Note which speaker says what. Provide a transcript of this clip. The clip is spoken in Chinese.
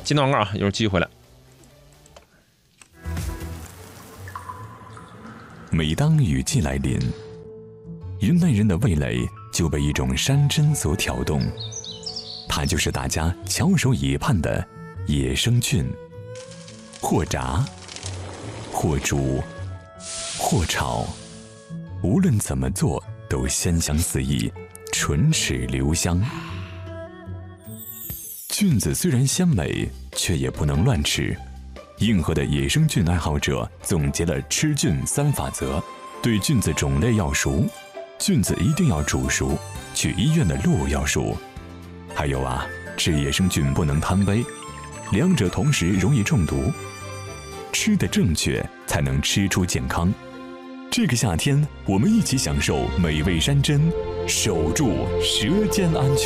Speaker 1: 进段广告啊，一会儿继续回来。
Speaker 2: 每当雨季来临，人类人的味蕾就被一种山珍所挑动，它就是大家翘首以盼的野生菌。或炸，或煮，或炒，无论怎么做都鲜香四溢，唇齿留香。菌子虽然鲜美，却也不能乱吃。硬核的野生菌爱好者总结了吃菌3法则：对菌子种类要熟，菌子一定要煮熟，去医院的路要熟。还有啊，吃野生菌不能贪杯，两者同时容易中毒。吃得正确，才能吃出健康。这个夏天，我们一起享受美味山珍，守住舌尖安全。